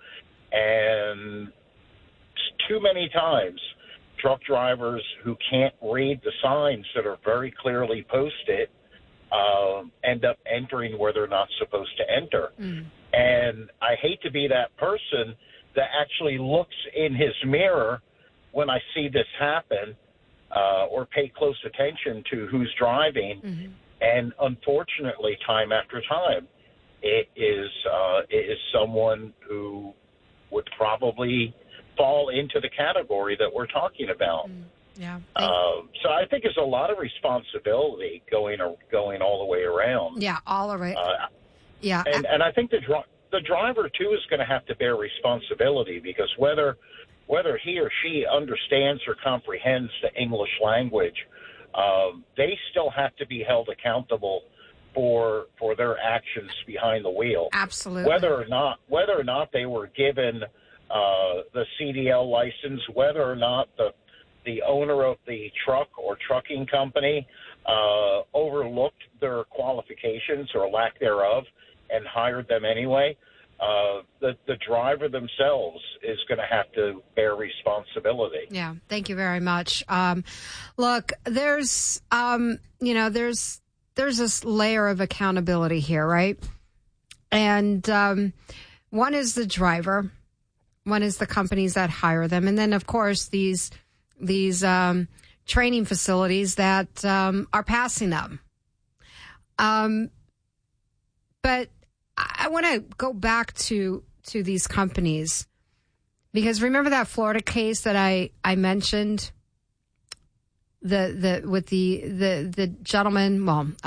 and too many times truck drivers who can't read the signs that are very clearly posted uh, end up entering where they're not supposed to enter. Mm. And I hate to be that person that actually looks in his mirror when I see this happen uh, or pay close attention to who's driving. Mm-hmm. And unfortunately, time after time, it is uh, it is someone who would probably fall into the category that we're talking about. Mm. Yeah. Uh, so I think there's a lot of responsibility going going all the way around. Yeah, all around. Uh, Yeah, and and I think the dri- the driver too is going to have to bear responsibility, because whether whether he or she understands or comprehends the English language, um, they still have to be held accountable for for their actions behind the wheel. Absolutely. Whether or not whether or not they were given uh, the C D L license, whether or not the the owner of the truck or trucking company uh, overlooked their qualifications or lack thereof and hired them anyway, uh, the, the driver themselves is going to have to bear responsibility. Yeah, thank you very much. Um, look, there's, um, you know, there's there's this layer of accountability here, right? And um, one is the driver, one is the companies that hire them, and then, of course, these these um, training facilities that um, are passing them. Um, but I want to go back to to these companies, because remember that Florida case that I, I mentioned, the the with the the the gentleman, well,